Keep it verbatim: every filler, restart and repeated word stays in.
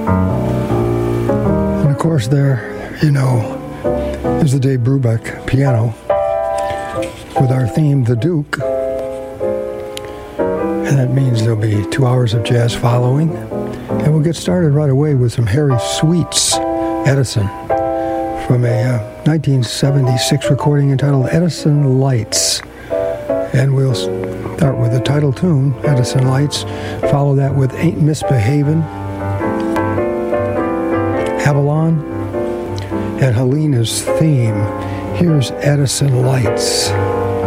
And of course there, you know, is the Dave Brubeck piano with our theme, The Duke. And that means there'll be two hours of jazz following. And we'll get started right away with some Harry Sweet's Edison from a uh, nineteen seventy-six recording entitled Edison Lights. And we'll start with the title tune, Edison Lights, follow that with Ain't Misbehavin', Avalon, and Helena's theme. Here's Edison Lights.